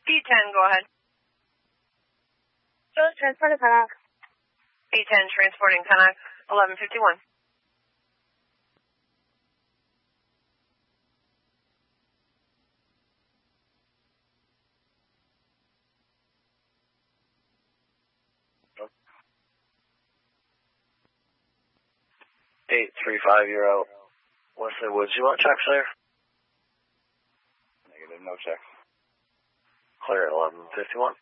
B10, go ahead. Just transporting Canuck. B10 transporting Canuck, 1151. Eight 35 Euro. Wesley Woods, you want checks there? Negative, no checks. Clear at 1151.